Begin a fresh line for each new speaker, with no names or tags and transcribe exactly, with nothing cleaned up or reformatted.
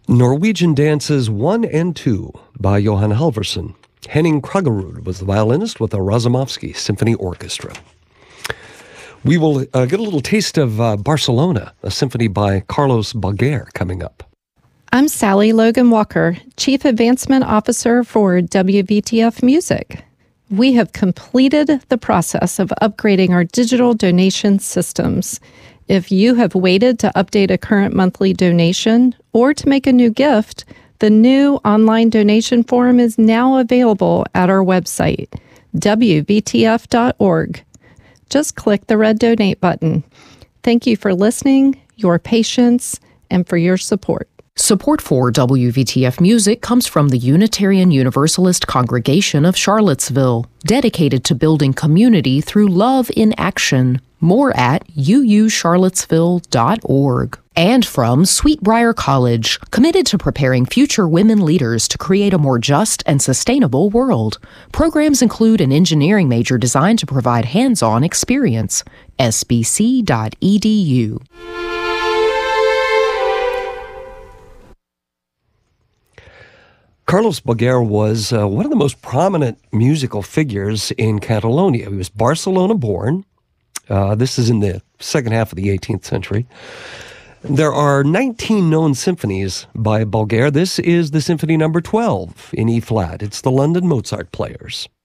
Norwegian Dances one and two by Johan Halvorsen. Henning Kraggerud was the violinist with the Razumovsky Symphony Orchestra. We will uh, get a little taste of uh, Barcelona, a symphony by Carlos Boger coming up.
I'm Sally Logan Walker, Chief Advancement Officer for W V T F Music. We have completed the process of upgrading our digital donation systems. If you have waited to update a current monthly donation or to make a new gift, the new online donation form is now available at our website, W V T F dot org. Just click the red donate button. Thank you for listening, your patience, and for your support.
Support for W V T F Music comes from the Unitarian Universalist Congregation of Charlottesville, dedicated to building community through love in action. More at U U charlottesville dot org. And from Sweetbriar College, committed to preparing future women leaders to create a more just and sustainable world. Programs include an engineering major designed to provide hands-on experience. S B C dot E D U.
Carlos Boger was uh, one of the most prominent musical figures in Catalonia. He was Barcelona-born. Uh, this is in the second half of the eighteenth century. There are nineteen known symphonies by Boger. This is the symphony number twelve in E-flat. It's the London Mozart Players.